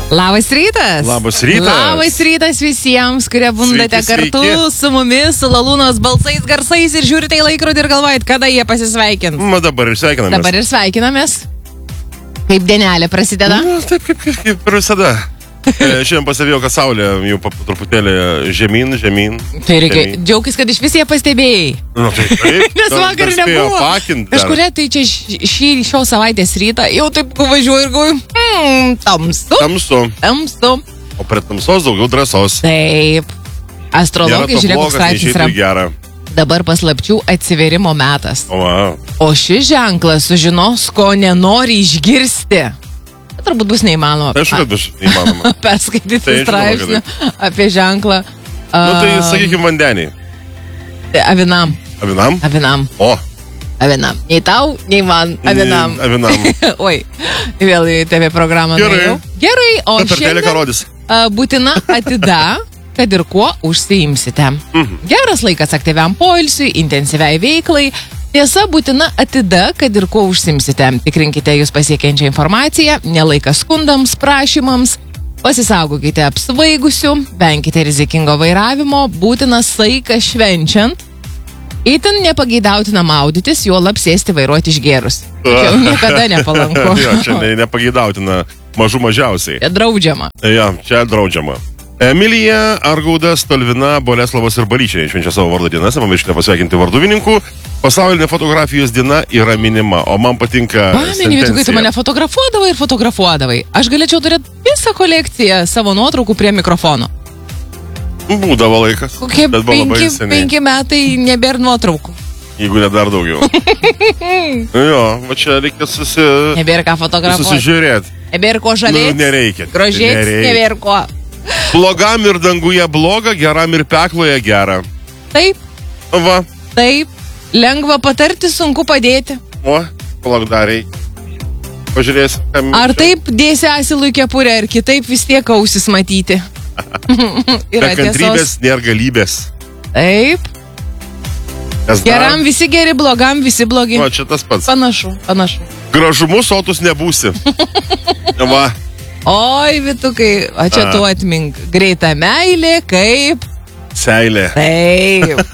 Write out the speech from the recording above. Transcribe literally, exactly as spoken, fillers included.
Labas rytas. Labas rytas. Labas rytas visiems, kurie bundate Sveiki, kartu sveiki. su mumis, su Lalūnos balsais, garsais ir žiūrite į laikrodį ir galvojat, kada jie pasisveikins. Na, dabar ir sveikinamės. Dabar ir sveikinamės. Kaip dienelė prasideda? Na, taip, kaip, kaip, kaip ir visada. E, šiandien pasivėjau, kad saulė jau pa- truputėlį žemyn, žemyn. Tai reikia žemyn. džiaugtis, kad iš vis jie pastebėjai. Nu, tai taip. Nes Dar- vakar dar spėjo nebuvo. apakint dar. Kažkuria tai čia š- šį šios savaitės rytą jau taip važiuoju ir galvoju, hmm, tamsu, Tamsu. tamsu. O prie tamsos daugiau drąsos. Taip. Astrologai, Nėra to žiūrėk, koks blogas, straipsnis neišeitų yra. į gerą. Dabar paslapčių atsiverimo metas. O, wow. O šis ženklas sužinos, ko nenori išgirsti. Tai turbūt bus neįmanoma. Tai aišku, kad bus įmanoma. Perskaityti Tai žinoma, straipsnį apie ženklą. Nu, tai a, sakykime vandeniai. Avinam. Avinam? Avinam. O. Avinam. Nei tau, nei man. Avinam. Nei Avinam. Oi. Vėl į T V programą. Gerai. nuėjau. Gerai. O Per teliką šiandien rodys. a, būtina atida, kad ir kuo užsiimsite. Mhm. Geras laikas aktyviam poilsiui, intensyviai veiklai. Tiesa, būtina atida, kad ir kuo užsimsite. Tikrinkite jūs pasiekiančią informaciją, nelaikas skundams, prašymams, pasisaugokite apsvaigusių, venkite rizikingo vairavimo, būtina saiką švenčiant. Itin nepageidautina maudytis, juo lapsėsti vairuoti išgėrus. Čia jau niekada nepalanku. Jo, čia ne, nepageidautina mažų mažiausiai. Čia draudžiama. Ja, čia draudžiama. Emilija, Argaudas, Tolvina, Boleslavas ir Baryčiai švenčia savo vardo dienas. Pamirškite pasveikinti varduvininkų. Pasaulinė fotografijos diena yra minima, o man patinka Pameni, tu, kai tu mane fotografuodavai ir fotografuodavai. Aš galėčiau turėti visą kolekciją savo nuotraukų prie mikrofono. Būdavo laikas. Kokie bet buvo labai penki, seniai. penki metai nebėra nuotraukų. Jeigu ne dar daugiau. Jo, va čia reikia susi... Nebėra ką fotografuoti. susižiūrėti. Nebėra ko Nu, žavėti. nereikia. Grožėtis Nereikia. nebėra ko. Blogam ir danguje bloga, geram ir pekloje gera. Taip, Va, taip. Lengva patarti, sunku padėti. o, palauk darai. Pažiūrėsim. kam Ar čia. taip dėsi asilui kepurę, ar kitaip vis tiek ausis matyti. Yra Be kantrybės tiesos. nėra galybės. Taip. Kas dar? Geram visi geri, blogam visi blogi. Va, čia tas pats. Panašu, panašu. Gražumu sotus nebūsi. Va, Oi, Vitukai, o čia A. tu atmink. Greita meilė, kaip. seilė. Taip.